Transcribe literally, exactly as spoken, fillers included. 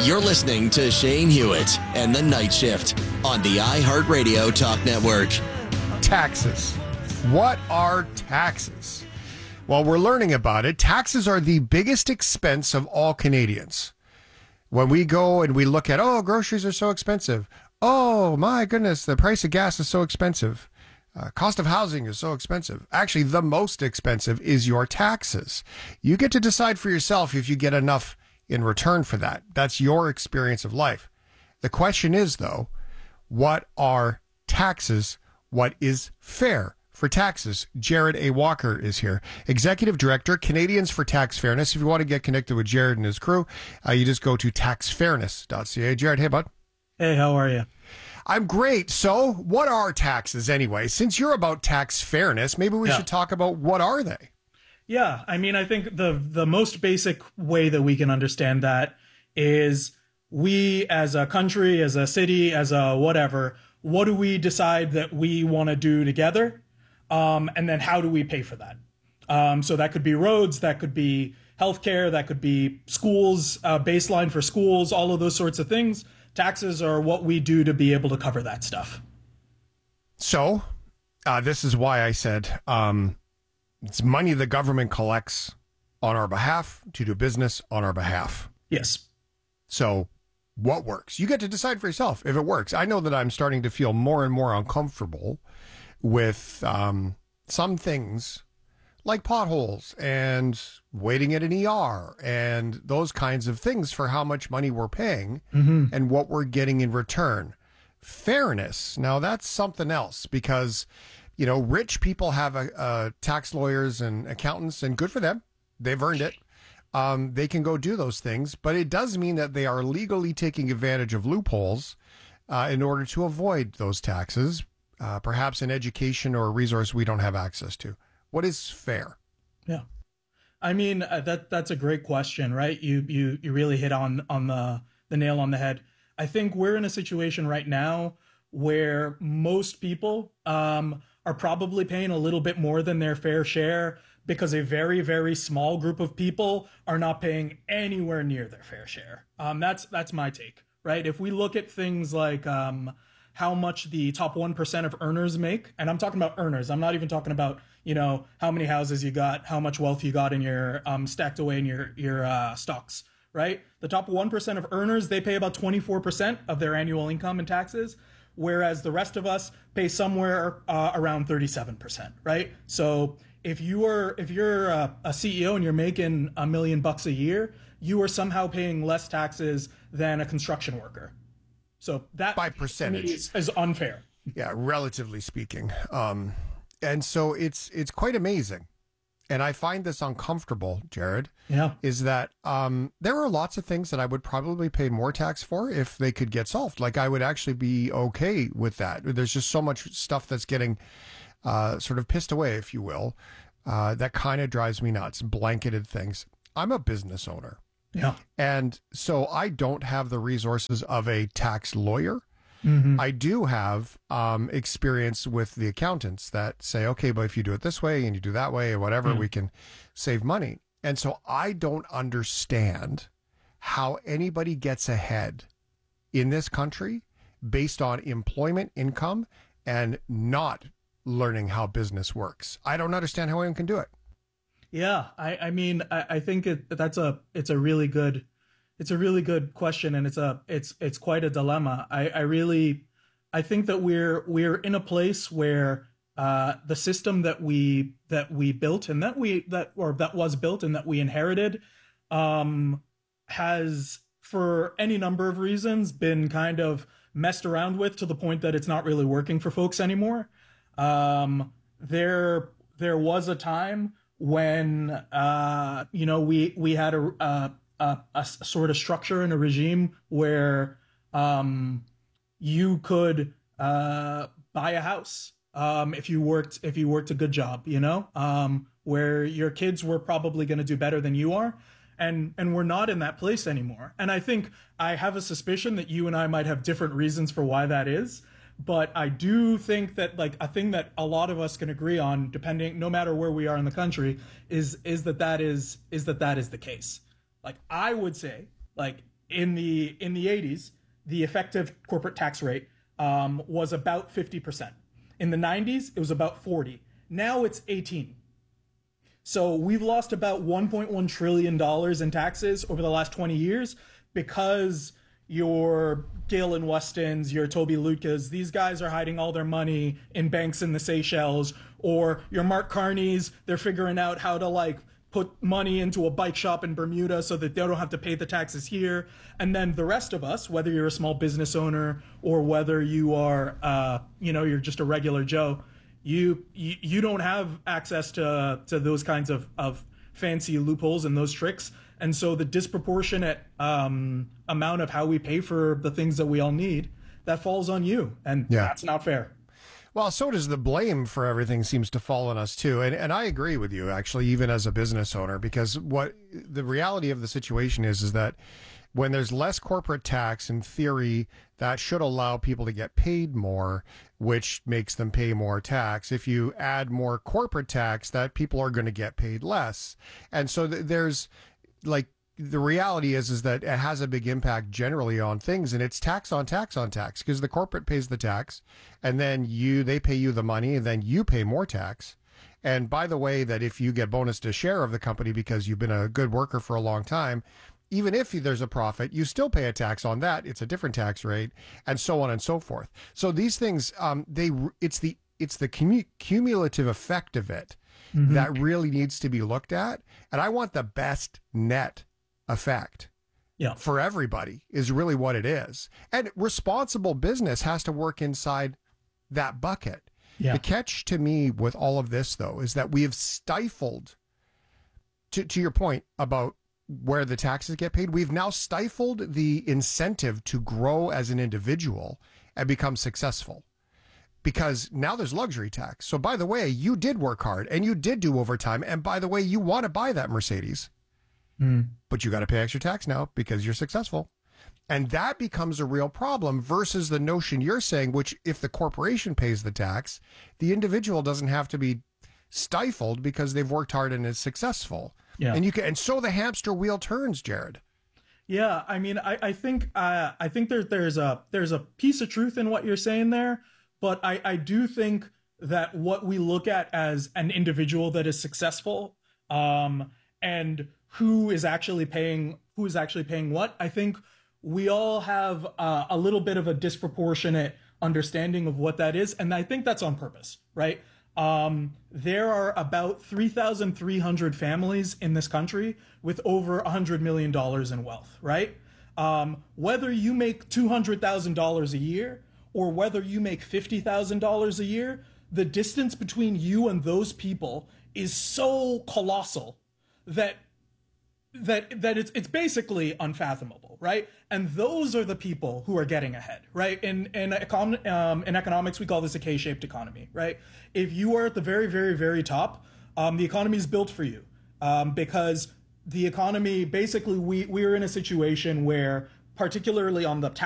You're listening to Shane Hewitt and the Night Shift on the iHeartRadio Talk Network. Taxes. What are taxes? Well, we're learning about it. Taxes are the biggest expense of all Canadians. When we go and we look at, oh, groceries are so expensive. Oh, my goodness, the price of gas is so expensive. Uh, cost of housing is so expensive. Actually, the most expensive is your taxes. You get to decide for yourself if you get enough in return for that. That's your experience of life. The question is, though, what are taxes? What is fair for taxes? Jared A. Walker is here, Executive Director, Canadians for Tax Fairness. If you want to get connected with Jared and his crew, uh, you just go to tax fairness dot c a. Jared, hey, bud. Hey, how are you? I'm great. So what are taxes anyway? Since you're about tax fairness, maybe we yeah. should talk about what are they? Yeah, I mean, I think the the most basic way that we can understand that is we as a country, as a city, as a whatever, what do we decide that we want to do together? Um, and then how do we pay for that? Um, so that could be roads, that could be healthcare, that could be schools, uh, baseline for schools, all of those sorts of things. Taxes are what we do to be able to cover that stuff. So uh, this is why I said um, it's money the government collects on our behalf to do business on our behalf. Yes. So what works? You get to decide for yourself if it works. I know that I'm starting to feel more and more uncomfortable with um, some things like potholes and waiting at an E R and those kinds of things for how much money we're paying mm-hmm. and what we're getting in return. Fairness. Now that's something else because, you know, rich people have a, a tax lawyers and accountants, and good for them. They've earned it. Um, they can go do those things, but it does mean that they are legally taking advantage of loopholes uh, in order to avoid those taxes, uh, perhaps an education or a resource we don't have access to. What is fair? Yeah, I mean uh, that that's a great question, right? You you you really hit on on the the nail on the head. I think we're in a situation right now where most people um, are probably paying a little bit more than their fair share because a very very small group of people are not paying anywhere near their fair share. Um, that's that's my take, right? If we look at things like um, how much the top one percent of earners make, and I'm talking about earners. I'm not even talking about, you know, how many houses you got, how much wealth you got in your um, stacked away in your your uh, stocks, right? The top one percent of earners, they pay about twenty-four percent of their annual income in taxes, whereas the rest of us pay somewhere uh, around thirty-seven percent, right? So if you are if you're a, a C E O and you're making a million bucks a year, you are somehow paying less taxes than a construction worker. So that by percentage is, is unfair. Yeah, relatively speaking. Um, and so it's it's quite amazing. And I find this uncomfortable, Jared. Yeah. Is that um, there are lots of things that I would probably pay more tax for if they could get solved. Like I would actually be okay with that. There's just so much stuff that's getting uh, sort of pissed away, if you will. Uh, that kind of drives me nuts. Blanketed things. I'm a business owner. Yeah. And so I don't have the resources of a tax lawyer. Mm-hmm. I do have um, experience with the accountants that say, okay, but if you do it this way and you do that way or whatever, mm. we can save money. And so I don't understand how anybody gets ahead in this country based on employment income and not learning how business works. I don't understand how anyone can do it. Yeah, I, I mean, I, I think it, that's a it's a really good it's a really good question, and it's a it's it's quite a dilemma. I, I really I think that we're we're in a place where uh, the system that we that we built and that we that or that was built and that we inherited um, has, for any number of reasons, been kind of messed around with to the point that it's not really working for folks anymore. Um, there there was a time when, uh, you know, we, we had a, a, a, a sort of structure and a regime where um, you could uh, buy a house um, if you worked if you worked a good job, you know, um, where your kids were probably going to do better than you are. And and we're not in that place anymore. And I think I have a suspicion that you and I might have different reasons for why that is. But I do think that, like, a thing that a lot of us can agree on, depending, no matter where we are in the country, is is that that is is that that is the case. Like, I would say, like, in the in the eighties, the effective corporate tax rate um, was about fifty percent. In the nineties, it was about forty. Now it's eighteen. So we've lost about one point one trillion dollars in taxes over the last twenty years because your Galen Westons, your Toby Lucas, these guys are hiding all their money in banks in the Seychelles, or your Mark Carneys, they're figuring out how to like put money into a bike shop in Bermuda so that they don't have to pay the taxes here. And then the rest of us, whether you're a small business owner or whether you are, uh, you know, you're just a regular Joe, you you, you don't have access to to those kinds of, of fancy loopholes and those tricks. And so the disproportionate um, amount of how we pay for the things that we all need, that falls on you. And yeah. That's not fair. Well, so does the blame for everything seems to fall on us too. And and I agree with you, actually, even as a business owner, because what the reality of the situation is, is that when there's less corporate tax, in theory, that should allow people to get paid more, which makes them pay more tax. If you add more corporate tax, that people are going to get paid less. And so th- there's like, the reality is, is that it has a big impact generally on things, and it's tax on tax on tax, because the corporate pays the tax and then you, they pay you the money and then you pay more tax. And by the way, that if you get bonus to share of the company because you've been a good worker for a long time, even if there's a profit, you still pay a tax on that. It's a different tax rate, and so on and so forth. So these things, um, they, it's the, it's the cum- cumulative effect of it mm-hmm. that really needs to be looked at. And I want the best net effect yeah. for everybody is really what it is. And responsible business has to work inside that bucket. Yeah. The catch to me with all of this, though, is that we have stifled, to, to your point about where the taxes get paid, we've now stifled the incentive to grow as an individual and become successful. Because now there's luxury tax. So by the way, you did work hard and you did do overtime. And by the way, you want to buy that Mercedes. Mm. But you got to pay extra tax now because you're successful. And that becomes a real problem versus the notion you're saying, which if the corporation pays the tax, the individual doesn't have to be stifled because they've worked hard and is successful. Yeah. And you can, and so the hamster wheel turns, Jared. Yeah, I mean, I, I think uh, I think there, there's a there's a piece of truth in what you're saying there, but I, I do think that what we look at as an individual that is successful, um, and who is actually paying who is actually paying what, I think we all have uh, a little bit of a disproportionate understanding of what that is, and I think that's on purpose, right? Um, there are about three thousand three hundred families in this country with over one hundred million dollars in wealth, right? Um, whether you make two hundred thousand dollars a year or whether you make fifty thousand dollars a year, the distance between you and those people is so colossal that that that it's it's basically unfathomable, right? And those are the people who are getting ahead, right? In in econ um, in economics, we call this a K-shaped economy, right? If you are at the very, very, very top, um, the economy is built for you, um, because the economy basically we we're in a situation where, particularly on the tax